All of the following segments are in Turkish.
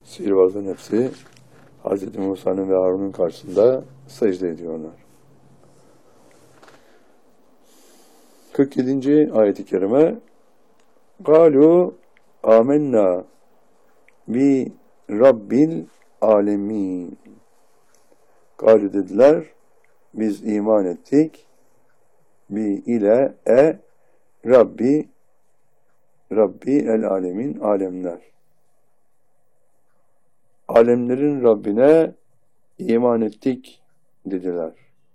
Sihirbazların hepsi Hz. Musa'nın ve Harun'un karşısında secde ediyorlar. 47. ayet-i kerime قَالُوا آمَنَّا بِرَبِّ الْعَالَمِينَ Galu dediler, biz iman ettik ile Rabbi el alemin, alemler. Alemlerin Rabbine iman ettik dediler.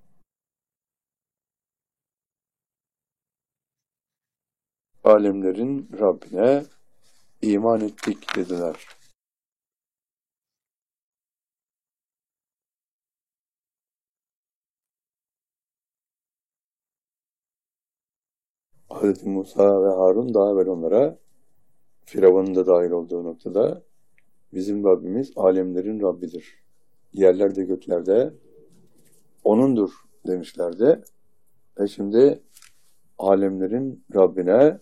Alemlerin Rabbine iman ettik dediler. Hz. Musa ve Harun daha evvel onlara, Firavun'un da dahil olduğu noktada, bizim Rabbimiz alemlerin Rabbidir. Yerlerde göklerde O'nundur demişlerdi. Ve şimdi alemlerin Rabbine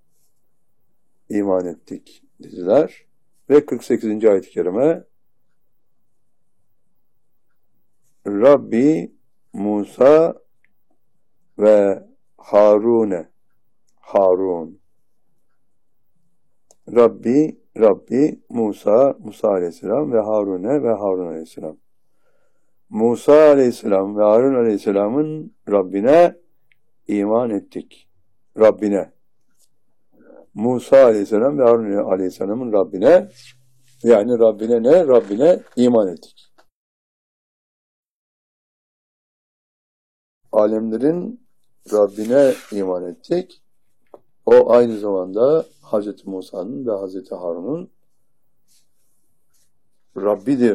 iman ettik dediler. Ve 48. ayet-i kerime Rabbi Musa ve Harun Rabbi Musa aleyhisselam ve Harun aleyhisselam. Musa aleyhisselam ve Harun aleyhisselamın Rabbine iman ettik. Rabbine. Musa aleyhisselam ve Harun aleyhisselamın Rabbine, yani Rabbine ne? Rabbine iman ettik. Alemlerin Rabbine iman ettik. O aynı zamanda Hz. Musa'nın ve Hz. Harun'un Rabbidir.